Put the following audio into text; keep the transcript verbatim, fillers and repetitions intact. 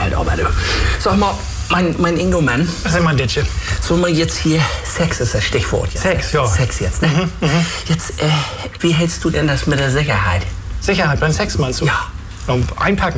halt aber, du. Sag mal, mein, mein Ingo-Mann. Was ist mein Ditsche? So mal jetzt hier, Sex ist das Stichwort jetzt. Sex, ja. Sex jetzt, ne? Mhm, mhm. Jetzt, äh, wie hältst du denn das mit der Sicherheit? Sicherheit beim Sex, meinst du? Ja. Und einpacken.